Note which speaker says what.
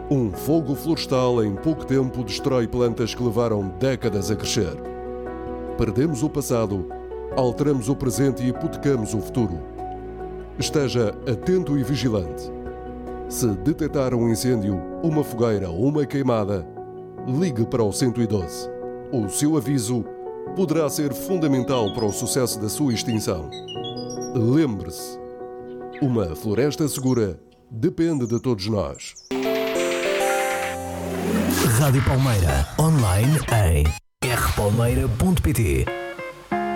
Speaker 1: Um fogo florestal em pouco tempo destrói plantas que levaram décadas a crescer. Perdemos o passado, alteramos o presente e hipotecamos o futuro. Esteja atento e vigilante. Se detectar um incêndio, uma fogueira ou uma queimada, ligue para o 112. O seu aviso poderá ser fundamental para o sucesso da sua extinção. Lembre-se, uma floresta segura depende de todos nós.
Speaker 2: Rádio Palmeira, online em rpalmeira.pt.